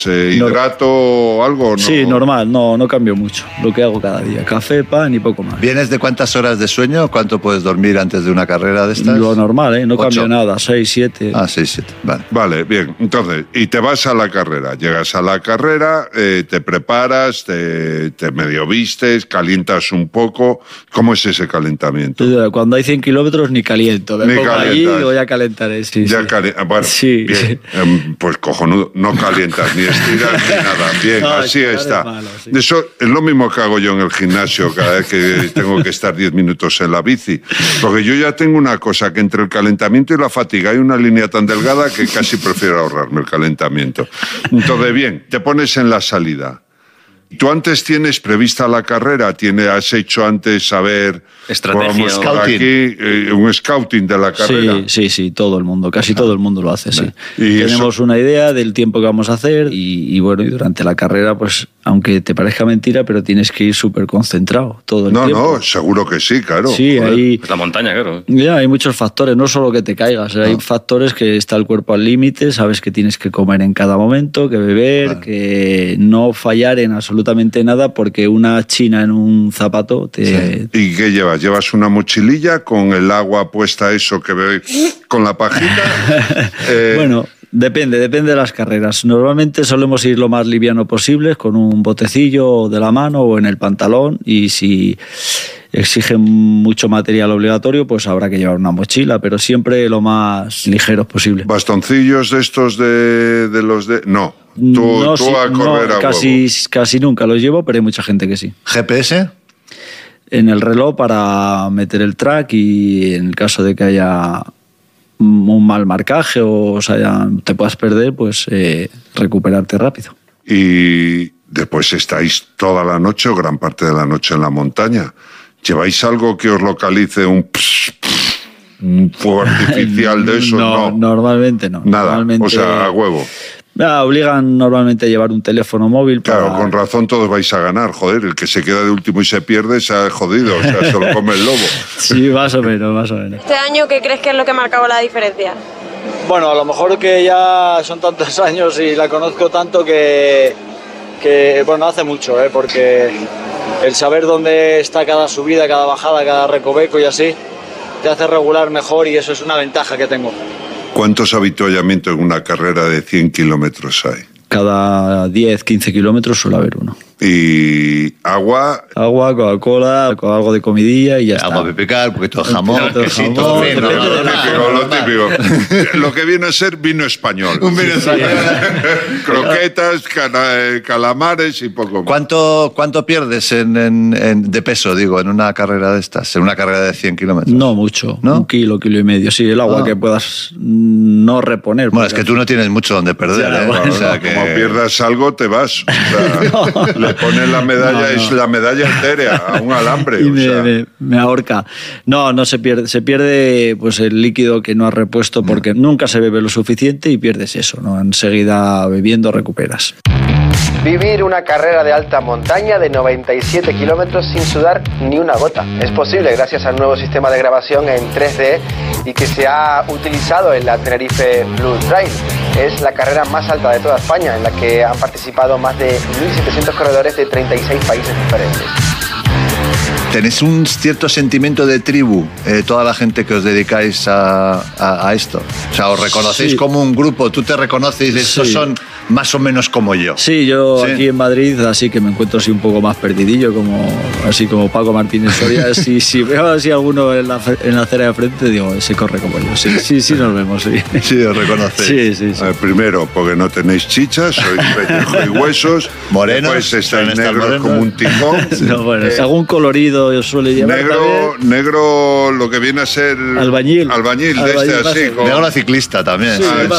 ¿Hidrato o algo? No. Sí, normal, no cambio mucho. Lo que hago cada día, café, pan y poco más. ¿Vienes de cuántas horas de sueño? ¿Cuánto puedes dormir antes de una carrera de estas? Lo normal, no 8. cambio nada, 6, 7. 6, 7, vale. Vale, bien. Entonces, y te vas a la carrera. Llegas a la carrera, te preparas, te medio vistes, calientas un poco. ¿Cómo es ese calentamiento? Cuando hay 100 kilómetros ni caliento. Me pongo allí y voy a calentar. Sí, ya sí. Bueno, sí. Bien. Pues cojonudo. No calientas ni estiras ni nada. Bien, no, así está. Malo, sí. Eso es lo mismo que hago yo en el gimnasio cada vez que tengo que estar 10 minutos en la bici. Porque yo ya tengo una cosa, que entre el calentamiento y la fatiga hay una línea tan delgada que casi prefiero ahorrarme el calentamiento. Entonces, bien, te pones en la salida. ¿Tú antes tienes prevista la carrera? ¿Has hecho antes saber... Estrategia, un scouting de la carrera? Sí, todo el mundo, casi todo el mundo lo hace, sí. Tenemos una idea del tiempo que vamos a hacer y bueno, y durante la carrera, pues, aunque te parezca mentira, pero tienes que ir súper concentrado todo el tiempo. No, seguro que sí, claro. Sí, es la montaña, claro. Ya, hay muchos factores, no solo que te caigas, hay factores que está el cuerpo al límite, sabes que tienes que comer en cada momento, que beber, que no fallar en absolutamente nada, porque una china en un zapato te... ¿Y qué llevas? ¿Llevas una mochililla con el agua puesta, eso que bebes con la pajita? Bueno, depende de las carreras. Normalmente solemos ir lo más liviano posible, con un botecillo de la mano o en el pantalón, y si exigen mucho material obligatorio, pues habrá que llevar una mochila, pero siempre lo más ligeros posible. ¿Bastoncillos de estos de los de...? No. Tú a correr a casi nunca los llevo, pero hay mucha gente que sí. ¿GPS? En el reloj para meter el track, y en el caso de que haya un mal marcaje o te puedas perder, pues recuperarte rápido. Y después estáis toda la noche o gran parte de la noche en la montaña. ¿Lleváis algo que os localice un fuego artificial de eso? No, normalmente no. Nada, normalmente... o sea, a huevo. Obligan normalmente a llevar un teléfono móvil. Claro, con razón todos vais a ganar, joder, el que se queda de último y se pierde se ha jodido, o sea, se lo come el lobo. Sí, más o menos. Este año, ¿qué crees que es lo que ha marcado la diferencia? Bueno, a lo mejor que ya son tantos años y la conozco tanto que bueno, hace mucho, porque el saber dónde está cada subida, cada bajada, cada recoveco y así, te hace regular mejor, y eso es una ventaja que tengo. ¿Cuántos avituallamientos en una carrera de 100 kilómetros hay? Cada 10, 15 kilómetros suele haber uno. ¿Y agua? Agua, Coca-Cola, con algo de comidilla y ya está. Agua pipical, porque todo jamón, quesito, lo típico. Lo que viene a ser vino español. Un vino español. Croquetas, calamares y poco más. ¿Cuánto pierdes de peso, digo, en una carrera de estas? En una carrera de 100 kilómetros. No mucho, ¿no? 1 kilo, 1,5 kilos. Sí, el agua que puedas no reponer. Bueno, es que tú no tienes mucho donde perder, Bueno, o sea, como pierdas algo, te vas. O sea, le pones la medalla, es la medalla entera a un alambre. Y me ahorca. No se pierde. Se pierde pues el líquido que no has repuesto, porque nunca se bebe lo suficiente y pierdes eso, ¿no? Enseguida bebiendo recuperas. Vivir una carrera de alta montaña de 97 kilómetros sin sudar ni una gota. Es posible gracias al nuevo sistema de grabación en 3D y que se ha utilizado en la Tenerife Blue Trail. Es la carrera más alta de toda España, en la que han participado más de 1.700 corredores de 36 países diferentes. ¿Tenéis un cierto sentimiento de tribu, toda la gente que os dedicáis a esto? O sea, ¿os reconocéis como un grupo? ¿Tú te reconoces? Estos son más o menos como yo. Sí, yo aquí en Madrid, así que me encuentro así un poco más perdidillo, así como Paco Martínez Soria. Si veo así alguno en la acera de frente, digo, se corre como yo. Sí, nos vemos, sí. Sí, os reconocéis. Sí. Primero, porque no tenéis chichas, sois pellejo y huesos. Morenos. Después estáis negros como un ticón. No, bueno, algún colorido yo suele llevar negro, lo que viene a ser... Albañil de este así. Negro ciclista también.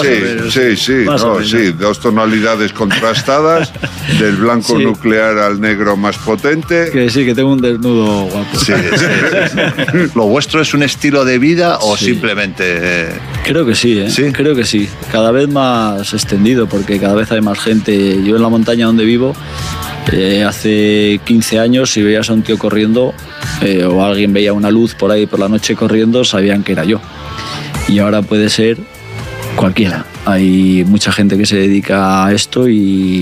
Sí, dos tonalidades contrastadas, del blanco nuclear al negro más potente. Que tengo un desnudo guapo. Sí. ¿Lo vuestro es un estilo de vida o simplemente...? Creo que sí, ¿Sí? Creo que sí. Cada vez más extendido, porque cada vez hay más gente. Yo en la montaña donde vivo, hace 15 años, si veías a un tío corriendo o alguien veía una luz por ahí por la noche corriendo, sabían que era yo. Y ahora puede ser cualquiera. Hay mucha gente que se dedica a esto y